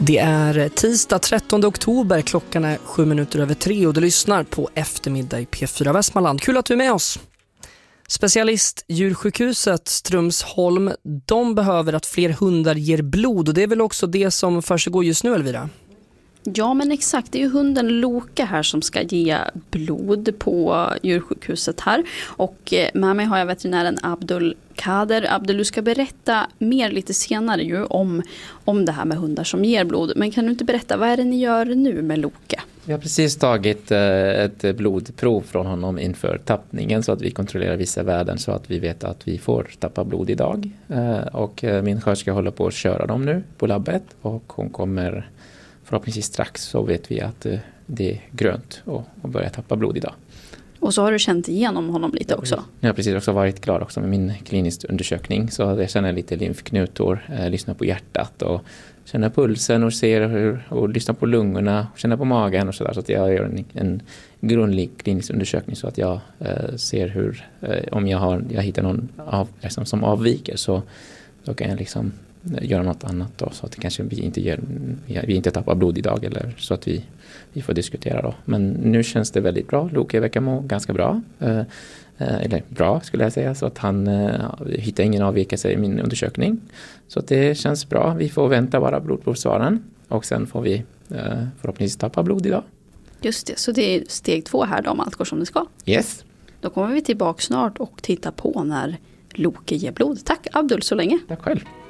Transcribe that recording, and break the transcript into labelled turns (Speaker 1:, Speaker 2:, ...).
Speaker 1: Det är tisdag 13 oktober, klockan är 7:07 och du lyssnar på Eftermiddag i P4 Västmanland. Kul att du är med oss. Specialist djursjukhuset Strömsholm, de behöver att fler hundar ger blod och det är väl också det som försiggår just nu, Elvira?
Speaker 2: Ja, men exakt. Det är ju hunden Loke här som ska ge blod på djursjukhuset här. Och med mig har jag veterinären Abdul Kader. Abdul, du ska berätta mer lite senare ju om det här med hundar som ger blod. Men kan du inte berätta, vad är det ni gör nu med Loke?
Speaker 3: Vi har precis tagit ett blodprov från honom inför tappningen så att vi kontrollerar vissa värden så att vi vet att vi får tappa blod idag. Och min sköterska håller på att köra dem nu på labbet och hon kommer förhoppningsvis strax, så vet vi att det är grönt och börjar tappa blod idag. Och
Speaker 2: så har du känt igenom honom lite också?
Speaker 3: Jag har precis också varit klar också med min klinisk undersökning, så jag känner lite lymfknutor, lyssnar på hjärtat och känner pulsen och ser och lyssnar på lungorna, känner på magen och sådär, så att jag gör en grundlig klinisk undersökning så att jag ser hur, om jag hittar någon som avviker, så då kan jag liksom göra något annat då, så att det kanske vi inte tappar blod idag, eller så att vi får diskutera då. Men nu känns det väldigt bra. Loke verkar må ganska bra. Eller bra skulle jag säga, så att han hittar ingen avvikelse i min undersökning. Så att det känns bra. Vi får vänta bara blodprovsvaren och sen får vi förhoppningsvis tappa blod idag.
Speaker 2: Just det, så det är steg 2 här då, om allt går som det ska.
Speaker 3: Yes.
Speaker 2: Då kommer vi tillbaka snart och titta på när Loke ger blod. Tack Abdul så länge.
Speaker 3: Tack själv.